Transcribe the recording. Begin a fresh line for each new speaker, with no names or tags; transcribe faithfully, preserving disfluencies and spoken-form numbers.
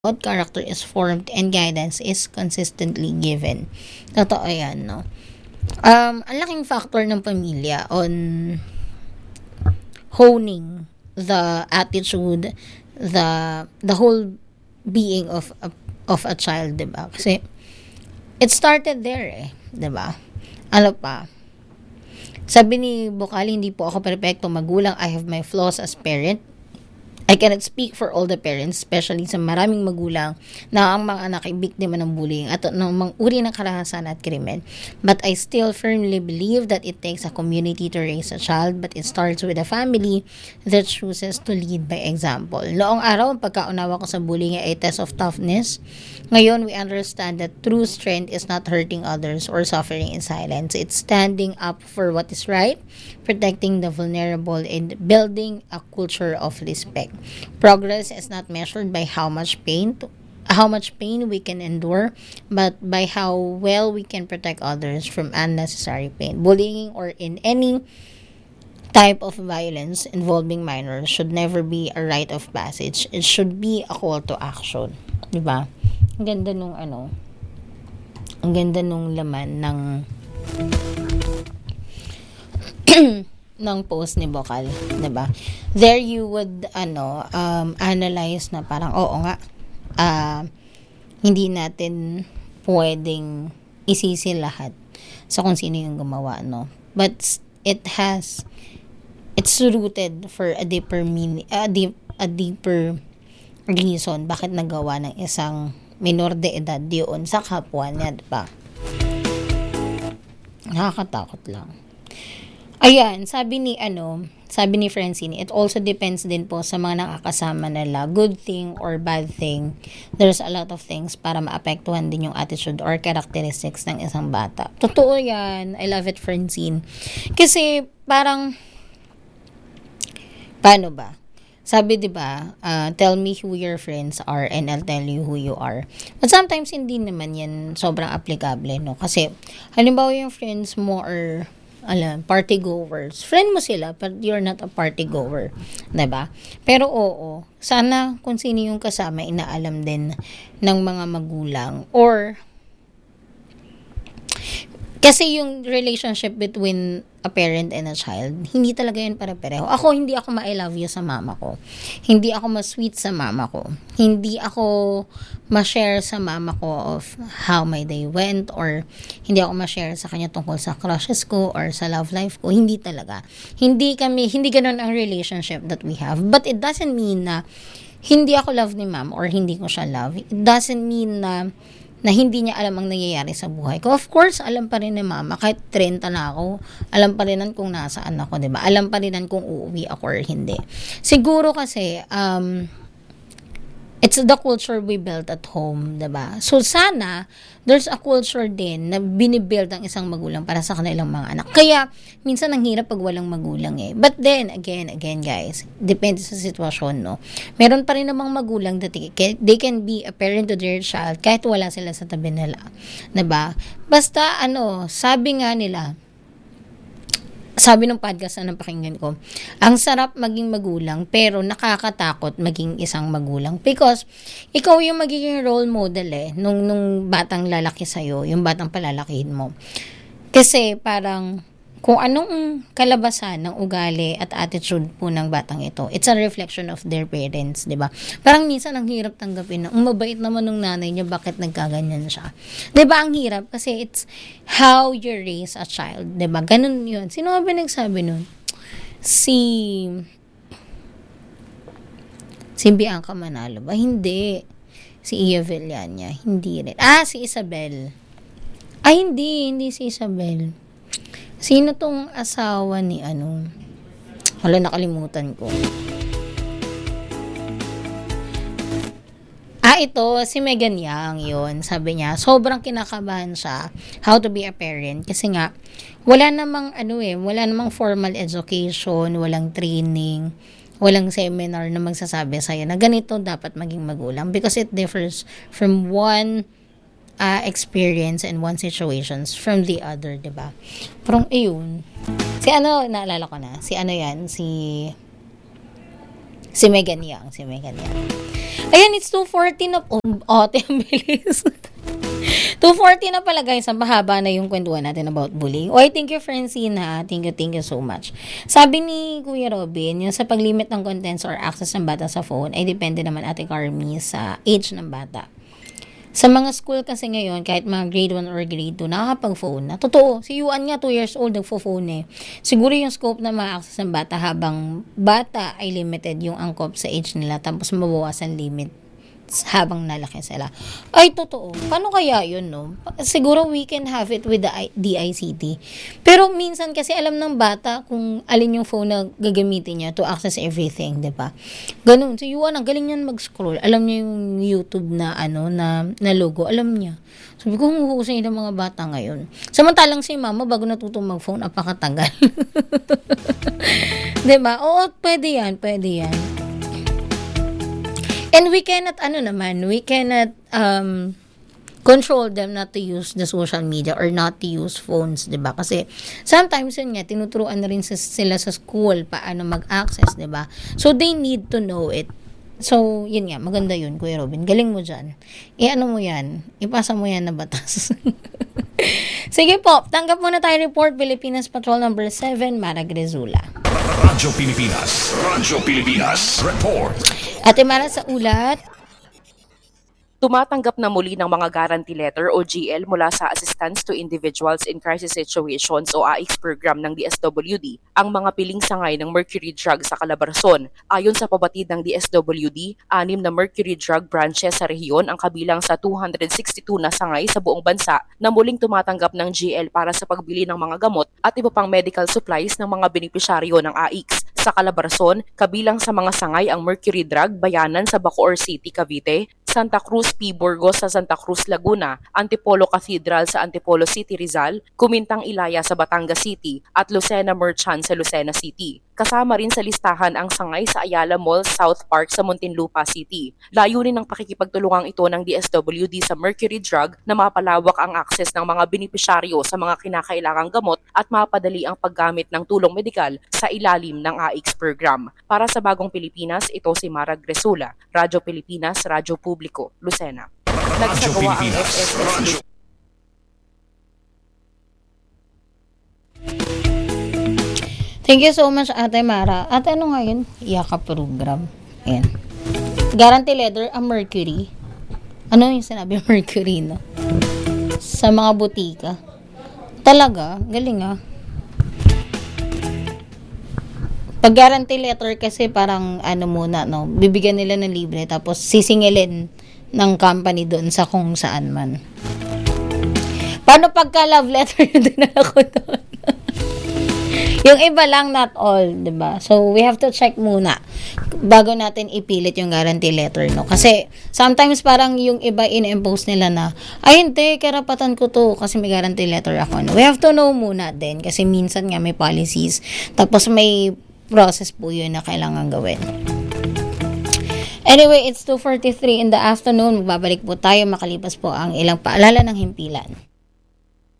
character is formed, and guidance is consistently given. Totoo yan, no? Um, ang laking factor ng pamilya on honing the attitude, the the whole being of a, of a child, 'di ba? Kasi it started there eh, 'di ba? Ano pa? Sabi ni Bukali, hindi po ako perpektong magulang. I have my flaws as parent. I cannot speak for all the parents, especially sa maraming magulang na ang mga anak ay biktima ng bullying at ng mga uri ng karahasan at krimen. But I still firmly believe that it takes a community to raise a child, but it starts with a family that chooses to lead by example. Noong araw, ang pagkaunawa ko sa bullying ay a test of toughness. Ngayon, we understand that true strength is not hurting others or suffering in silence. It's standing up for what is right, protecting the vulnerable, and building a culture of respect. Progress is not measured by how much pain to, how much pain we can endure, but by how well we can protect others from unnecessary pain. Bullying or in any type of violence involving minors should never be a rite of passage. It should be a call to action. Diba? Ang ganda nung ano, ang ganda nung laman ng ng post ni Bokal, 'di ba? There you would ano um analyze na parang oo nga, uh, hindi natin pwedeng isisi lahat sa kung sino yung gumawa, no? But it has it's rooted for a deeper meaning, a deep a deeper reason bakit nagawa ng isang minor de edad yun sa kapwa niya, 'di ba? Nakakatakot lang. Ayan, sabi ni ano, sabi ni Francine, it also depends din po sa mga nakakasama nila. Good thing or bad thing, there's a lot of things para maapektuhan din yung attitude or characteristics ng isang bata. Totoo yan. I love it, Francine. Kasi parang, paano ba? Sabi 'di ba, uh, tell me who your friends are and I'll tell you who you are. But sometimes hindi naman yan sobrang applicable, no? Kasi halimbawa yung friends mo or alam, party goers. Friend mo sila, but you're not a party goer. 'Di ba? Pero oo, sana kung sino yung kasama, inaalam din ng mga magulang. Or, kasi yung relationship between a parent and a child, hindi talaga yun pare-pareho. Ako, hindi ako ma-I love you sa mama ko. Hindi ako ma-sweet sa mama ko. Hindi ako ma-share sa mama ko of how my day went, or hindi ako ma-share sa kanya tungkol sa crushes ko or sa love life ko. Hindi talaga. Hindi kami, hindi ganun ang relationship that we have. But it doesn't mean na hindi ako love ni mom or hindi ko siya love. It doesn't mean na na hindi niya alam ang nangyayari sa buhay ko. Of course, alam pa rin ni mama, kahit thirty na ako, alam pa rin kung nasaan ako, 'di ba? Alam pa rin kung uuwi ako or hindi. Siguro kasi, um, it's the culture we built at home, 'di ba? So, sana, there's a culture din na binibuild ang isang magulang para sa kanilang mga anak. Kaya, minsan ang hirap pag walang magulang eh. But then, again, again guys, depende sa sitwasyon, no? Meron pa rin namang magulang that they can be a parent to their child kahit wala sila sa tabi nila. 'Di ba? Basta, ano, sabi nga nila, sabi ng podcast na napakinggan ko, ang sarap maging magulang pero nakakatakot maging isang magulang because ikaw yung magiging role model eh nung, nung batang lalaki sa'yo, yung batang palalakihin mo. Kasi parang kung anong kalabasan ng ugali at attitude po ng batang ito, it's a reflection of their parents, di ba? Parang minsan ang hirap tanggapin na, um, mabait naman ng nanay niya, bakit nagkaganyan siya? Di ba ang hirap? Kasi it's how you raise a child, di ba? Ganun yun. Sino nga ba nagsabi nun? Si... Si Bianca Manalo ba? Hindi. Si Iya Villania. Hindi rin. Ah, si Isabel. Ay, hindi. Hindi si Isabel. Sino tong asawa ni ano? Wala, nakalimutan ko. Ah, ito, si Megan Yang, yun. Sabi niya, sobrang kinakabahan siya how to be a parent. Kasi nga, wala namang, ano eh, wala namang formal education, walang training, walang seminar na magsasabi sa'yo na ganito dapat maging magulang. Because it differs from one uh, experience and one situations from the other, diba? Parang, ayun. Si ano, naalala ko na, si ano yan, si, si Megan Yang, si Megan Yang. Ayan, it's two forty na po. Oh, ang bilis. two forty na pala guys, ang mahaba na yung kwentuhan natin about bullying. Oy, thank you Francine ha. Thank you, thank you so much. Sabi ni Kuya Robin, yung sa paglimit ng contents or access ng bata sa phone, ay depende naman Ate Carmi sa age ng bata. Sa mga school kasi ngayon, kahit mga grade one or grade two, nakakapag-phone na. Totoo, si Yuan nga, two years old, nagpo-phone eh. Siguro yung scope na ma-access ng bata habang bata ay limited yung angkop sa age nila, tapos mabawasan limit habang nalaki sila. Ay, totoo. Paano kaya yun, no? Siguro we can have it with the D I C T. Pero minsan kasi alam ng bata kung alin yung phone na gagamitin niya to access everything, di ba? Ganun. So, Yuan, ang galing niyan mag-scroll. Alam niya yung YouTube na, ano, na, na logo. Alam niya. Sabi ko, huhusay ng mga bata ngayon. Samantalang si mama, bago natutong mag-phone, apakatagal. Di ba? Oo, pwede yan. Pwede yan. And we cannot, ano naman, we cannot um, control them not to use the social media or not to use phones, di ba? Kasi sometimes yun nga, tinuturuan na rin sila sa school paano mag-access, di ba? So they need to know it. So, yun nga, maganda yun, Kuya Robin. Galing mo dyan. I-ano mo yan? Ipasa mo yan na batas. Sige po, tanggap muna tayo report. Pilipinas Patrol number seven, Mara Grezula.
Radyo Pilipinas. Radyo Pilipinas. Report.
Ate Mara sa ulat.
Tumatanggap na muli ng mga guarantee letter o G L mula sa Assistance to Individuals in Crisis Situations o A I C program ng D S W D ang mga piling sangay ng mercury drug sa Calabarzon. Ayon sa pabatid ng D S W D, anim na mercury drug branches sa rehiyon ang kabilang sa two hundred sixty-two na sangay sa buong bansa na muling tumatanggap ng G L para sa pagbili ng mga gamot at iba pang medical supplies ng mga benepisyaryo ng A I C. Sa Calabarzon, kabilang sa mga sangay ang mercury drug Bayanan sa Bacoor City, Cavite, Santa Cruz P. Burgos sa Santa Cruz, Laguna, Antipolo Cathedral sa Antipolo City, Rizal, Kumintang Ilaya sa Batangas City, at Lucena Merchant sa Lucena City. Kasama rin sa listahan ang sangay sa Ayala Mall South Park sa Muntinlupa City. Layunin ng pakikipagtulungang ito ng D S W D sa mercury drug na mapalawak ang akses ng mga benepisyaryo sa mga kinakailangang gamot at mapadali ang paggamit ng tulong medikal sa ilalim ng A I C program. Para sa Bagong Pilipinas, ito si Mara Gresula, Radyo Pilipinas, Radyo Publiko, Lucena. Nagsagawa ang S S S.
Thank you so much, Ate Mara. Ate, ano nga yun? Yaka program. Ayan. Guarantee letter, ang mercury. Ano yung sinabi mercury, no? Sa mga butika. Talaga? Galing, ah. Pag guarantee letter kasi parang ano muna, no? Bibigyan nila ng libre tapos sisingilin ng company doon sa kung saan man. Paano pagka love letter yung dinala ko doon? Yung iba lang, not all, diba? So, we have to check muna bago natin ipilit yung guarantee letter, no? Kasi, sometimes parang yung iba in-impose nila na, ay hindi, karapatan ko to kasi may guarantee letter ako, no? We have to know muna din kasi minsan nga may policies, tapos may process po yun na kailangan gawin. Anyway, it's two forty-three in the afternoon. Magbabalik po tayo makalipas po ang ilang paalala ng himpilan.